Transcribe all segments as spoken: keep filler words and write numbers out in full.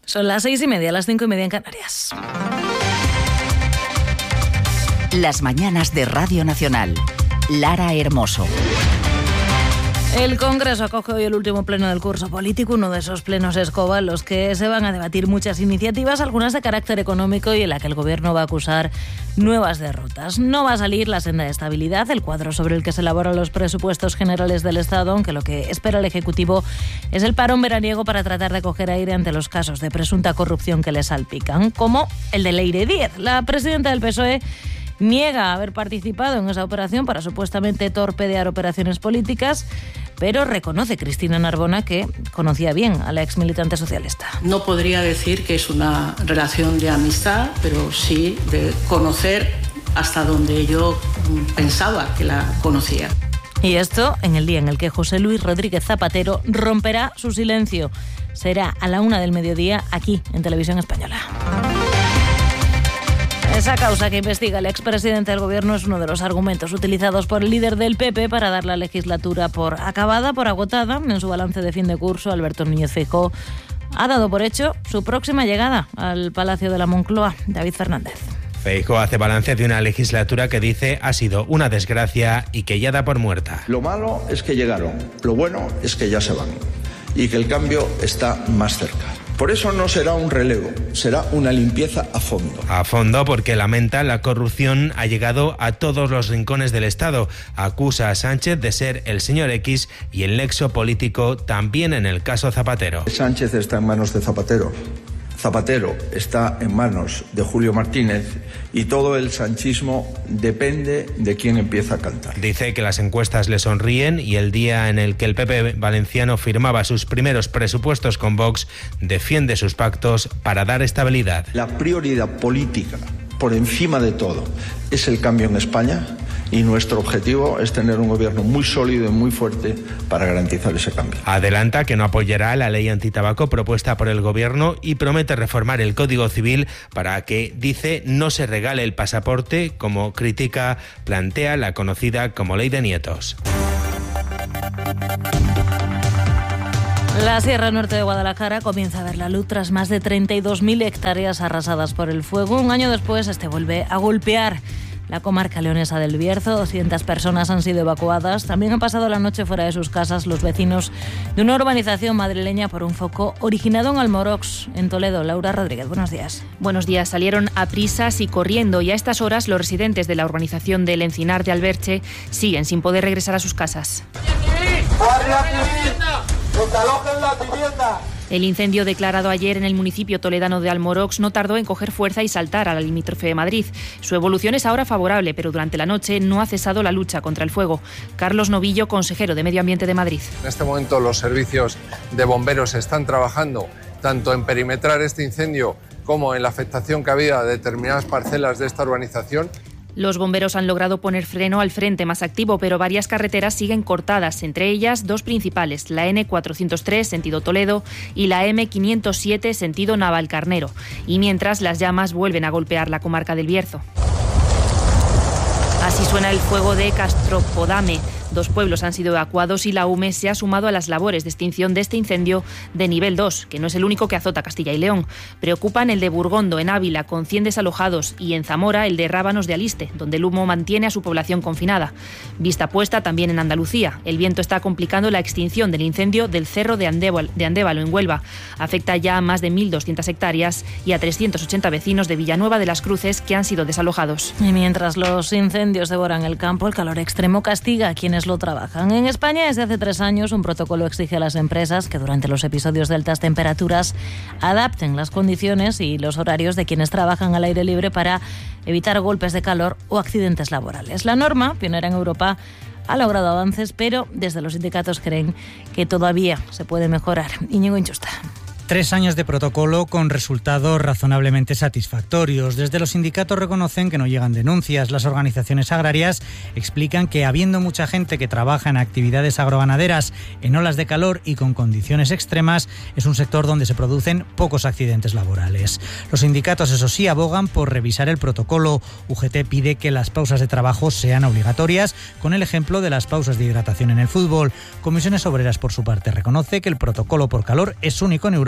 Son las seis y media, las cinco y media en Canarias. Las mañanas de Radio Nacional. Lara Hermoso. El Congreso acoge hoy el último pleno del curso político, uno de esos plenos escoba en los que se van a debatir muchas iniciativas, algunas de carácter económico y en la que el Gobierno va a acusar nuevas derrotas. No va a salir la senda de estabilidad, el cuadro sobre el que se elaboran los presupuestos generales del Estado, aunque lo que espera el Ejecutivo es el parón veraniego para tratar de coger aire ante los casos de presunta corrupción que le salpican, como el de Leire Díez. La presidenta del P S O E niega haber participado en esa operación para supuestamente torpedear operaciones políticas, pero reconoce Cristina Narbona que conocía bien a la ex militante socialista. No podría decir que es una relación de amistad, pero sí de conocer hasta donde yo pensaba que la conocía. Y esto en el día en el que José Luis Rodríguez Zapatero romperá su silencio. Será a la una del mediodía aquí, en Televisión Española. Esa causa que investiga el expresidente del Gobierno es uno de los argumentos utilizados por el líder del P P para dar la legislatura por acabada, por agotada. En su balance de fin de curso, Alberto Núñez Feijóo ha dado por hecho su próxima llegada al Palacio de la Moncloa. David Fernández. Feijóo hace balance de una legislatura que dice ha sido una desgracia y que ya da por muerta. Lo malo es que llegaron, lo bueno es que ya se van y que el cambio está más cerca. Por eso no será un relevo, será una limpieza a fondo. A fondo porque lamenta la corrupción ha llegado a todos los rincones del Estado. Acusa a Sánchez de ser el señor X y el nexo político también en el caso Zapatero. Sánchez está en manos de Zapatero. Zapatero está en manos de Julio Martínez y todo el sanchismo depende de quién empieza a cantar. Dice que las encuestas le sonríen y el día en el que el P P valenciano firmaba sus primeros presupuestos con Vox defiende sus pactos para dar estabilidad. La prioridad política, por encima de todo, es el cambio en España. Y nuestro objetivo es tener un gobierno muy sólido y muy fuerte para garantizar ese cambio. Adelanta que no apoyará la ley antitabaco propuesta por el gobierno y promete reformar el Código Civil para que, dice, no se regale el pasaporte, como critica, plantea la conocida como ley de nietos. La Sierra Norte de Guadalajara comienza a ver la luz tras más de treinta y dos mil hectáreas arrasadas por el fuego. Un año después, este vuelve a golpear la comarca leonesa del Bierzo. doscientas personas han sido evacuadas. También han pasado la noche fuera de sus casas los vecinos de una urbanización madrileña por un foco originado en Almorox, en Toledo. Laura Rodríguez, buenos días. Buenos días. Salieron a prisas y corriendo y a estas horas los residentes de la urbanización del Encinar de Alberche siguen sin poder regresar a sus casas. El incendio declarado ayer en el municipio toledano de Almorox no tardó en coger fuerza y saltar a la limítrofe de Madrid. Su evolución es ahora favorable, pero durante la noche no ha cesado la lucha contra el fuego. Carlos Novillo, consejero de Medio Ambiente de Madrid. En este momento los servicios de bomberos están trabajando tanto en perimetrar este incendio como en la afectación que había a determinadas parcelas de esta urbanización. Los bomberos han logrado poner freno al frente más activo, pero varias carreteras siguen cortadas, entre ellas dos principales, la ene cuatrocientos tres, sentido Toledo, y la eme quinientos siete, sentido Navalcarnero. Y mientras, las llamas vuelven a golpear la comarca del Bierzo. Así suena el fuego de Castropodame. Dos pueblos han sido evacuados y la UME se ha sumado a las labores de extinción de este incendio de nivel dos, que no es el único que azota Castilla y León. Preocupan el de Burgondo, en Ávila, con cien desalojados, y en Zamora el de Rábanos de Aliste, donde el humo mantiene a su población confinada. Vista puesta también en Andalucía. El viento está complicando la extinción del incendio del Cerro de Andévalo, de Andévalo en Huelva. Afecta ya a más de mil doscientas hectáreas y a trescientos ochenta vecinos de Villanueva de las Cruces que han sido desalojados. Y mientras los incendios devoran el campo, el calor extremo castiga a quienes lo trabajan. En España, desde hace tres años, un protocolo exige a las empresas que durante los episodios de altas temperaturas adapten las condiciones y los horarios de quienes trabajan al aire libre para evitar golpes de calor o accidentes laborales. La norma, pionera en Europa, ha logrado avances, pero desde los sindicatos creen que todavía se puede mejorar. Íñigo Inchusta. Tres años de protocolo con resultados razonablemente satisfactorios. Desde los sindicatos reconocen que no llegan denuncias. Las organizaciones agrarias explican que habiendo mucha gente que trabaja en actividades agroganaderas en olas de calor y con condiciones extremas, es un sector donde se producen pocos accidentes laborales. Los sindicatos, eso sí, abogan por revisar el protocolo. U G T pide que las pausas de trabajo sean obligatorias, con el ejemplo de las pausas de hidratación en el fútbol. Comisiones Obreras, por su parte, reconoce que el protocolo por calor es único en Europa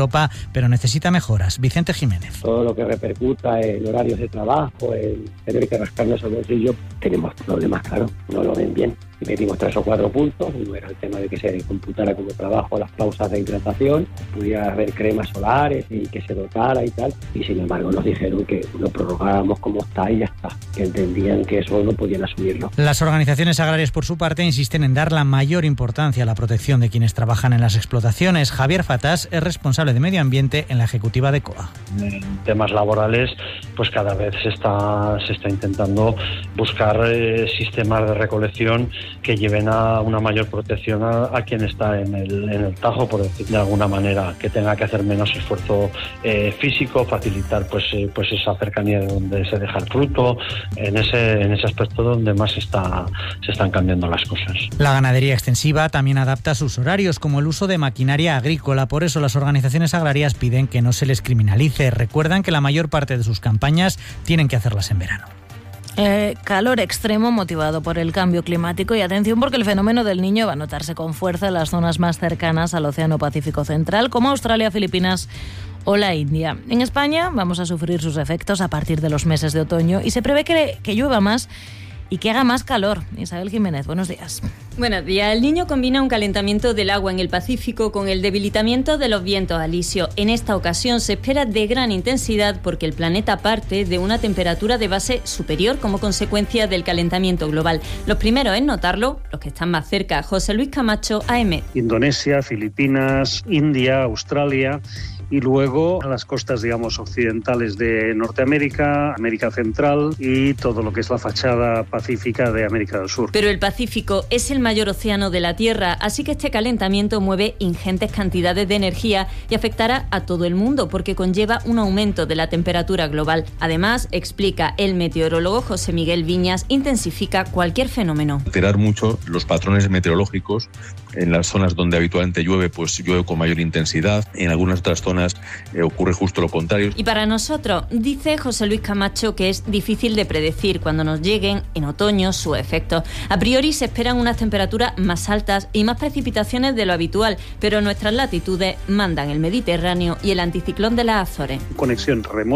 Europa, pero necesita mejoras. Vicente Jiménez. Todo lo que repercuta en horarios de trabajo, en tener que rascarnos el bolsillo, tenemos problemas, claro, no lo ven bien. Y metimos tres o cuatro puntos. Uno era el tema de que se computara como trabajo las pausas de hidratación, pudiera haber cremas solares y que se dotara y tal, y sin embargo nos dijeron que lo prorrogábamos como está y ya está, que entendían que eso no podían asumirlo. Las organizaciones agrarias, por su parte, insisten en dar la mayor importancia a la protección de quienes trabajan en las explotaciones. Javier Fatás es responsable de Medio Ambiente en la ejecutiva de C O A. En temas laborales, pues cada vez se está, se está intentando buscar eh, sistemas de recolección que lleven a una mayor protección a, a quien está en el, en el tajo, por decir de alguna manera, que tenga que hacer menos esfuerzo eh, físico, facilitar pues, eh, pues esa cercanía de donde se deja el fruto, en ese, en ese aspecto donde más está, se están cambiando las cosas. La ganadería extensiva también adapta sus horarios, como el uso de maquinaria agrícola. Por eso las organizaciones agrarias piden que no se les criminalice. Recuerdan que la mayor parte de sus campañas tienen que hacerlas en verano. Eh, calor extremo motivado por el cambio climático y atención porque el fenómeno del Niño va a notarse con fuerza en las zonas más cercanas al Océano Pacífico Central, como Australia, Filipinas o la India. En España vamos a sufrir sus efectos a partir de los meses de otoño y se prevé que, que llueva más y que haga más calor. Isabel Jiménez, buenos días. Buenos días. El Niño combina un calentamiento del agua en el Pacífico con el debilitamiento de los vientos alisios. En esta ocasión se espera de gran intensidad porque el planeta parte de una temperatura de base superior como consecuencia del calentamiento global. Los primeros en notarlo, los que están más cerca, José Luis Camacho, A M. Indonesia, Filipinas, India, Australia y luego las costas, digamos, occidentales de Norteamérica, América Central y todo lo que es la fachada pacífica de América del Sur. Pero el Pacífico es el mayor océano de la Tierra, así que este calentamiento mueve ingentes cantidades de energía y afectará a todo el mundo porque conlleva un aumento de la temperatura global. Además, explica el meteorólogo José Miguel Viñas, intensifica cualquier fenómeno. Alterar mucho los patrones meteorológicos. En las zonas donde habitualmente llueve, pues llueve con mayor intensidad. En algunas otras zonas eh, ocurre justo lo contrario. Y para nosotros, dice José Luis Camacho, que es difícil de predecir cuando nos lleguen en otoño sus efectos. A priori se esperan unas temperaturas más altas y más precipitaciones de lo habitual, pero nuestras latitudes mandan el Mediterráneo y el anticiclón de las Azores. Conexión remota